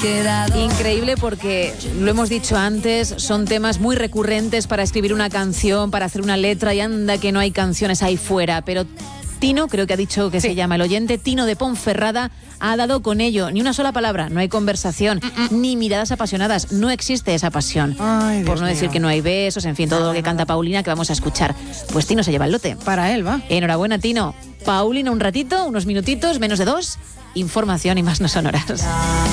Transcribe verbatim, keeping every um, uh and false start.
quedado. Increíble porque, lo hemos dicho antes, son temas muy recurrentes para escribir una canción, para hacer una letra, y anda que no hay canciones ahí fuera, pero Tino, creo que ha dicho que sí. Se llama el oyente, Tino de Ponferrada, ha dado con ello. Ni una sola palabra, no hay conversación, Mm-mm. ni miradas apasionadas, no existe esa pasión. Ay, Por no mío. decir que no hay besos, en fin, todo nada, lo que canta Paulina que vamos a escuchar. Pues Tino se lleva el lote. Para él, va. Enhorabuena, Tino. Paulina, un ratito, unos minutitos, menos de dos, información y más no sonoras.